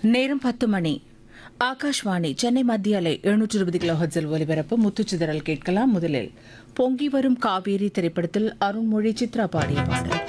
நேரம் 10 மணி. ஆகாஷ்வாணி சென்னை மத்திய அலை 720 கிலோஹெர்ட்ஸில் ஒலிபரப்பு முத்துச்சிதறல் கேட்கலாம். முதலில் பொங்கி வரும் காவேரி திரைப்படத்தில் அருண்மொழி சித்ரா பாடிய பாடல்.